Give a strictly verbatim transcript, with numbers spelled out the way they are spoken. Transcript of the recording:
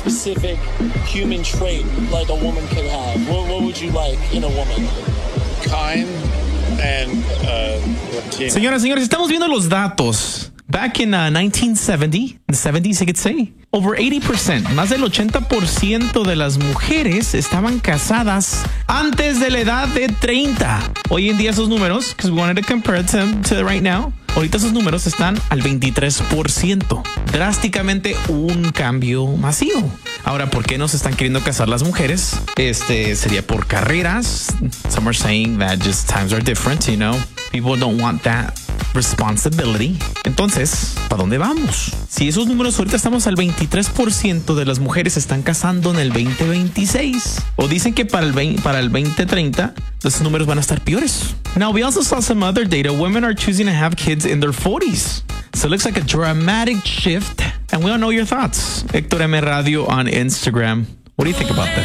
specific human trait like a woman could have? What, what would you like in a woman? Kind and uh, Latina. Señoras, señores, estamos viendo los datos. Back in uh, nineteen seventy, the seventies, I could say, over eighty percent, más del ochenta por ciento de las mujeres estaban casadas antes de la edad de treinta. Hoy en día esos números, because we wanted to compare it to, to right now, ahorita esos números están al veintitrés por ciento. Drásticamente un cambio masivo. Ahora, ¿por qué no se están queriendo casar las mujeres? Este sería por carreras. Some are saying that just times are different, you know. People don't want that responsibility. Entonces, ¿para dónde vamos? Si esos números ahorita estamos al veintitrés por ciento de las mujeres se están casando en el veinte veintiséis, o dicen que para el veinte, para el veinte treinta esos números van a estar peores. Now, we also saw some other data. Women are choosing to have kids in their forties. So it looks like a dramatic shift. And we all know your thoughts. Héctor M. Radio on Instagram. What do you think about this?